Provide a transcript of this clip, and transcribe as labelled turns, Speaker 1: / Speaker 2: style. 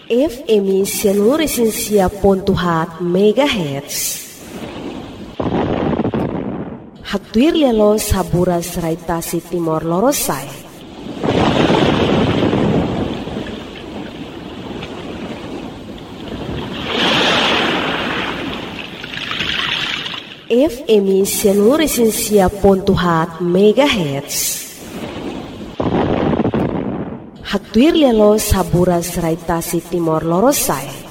Speaker 1: FM 100.4 MHz. Hatuir lelo saburas raitasi Timor Lorosai. FM 100.4 MHz. Hatuir lelo saburas raitasi Timor Lorosai.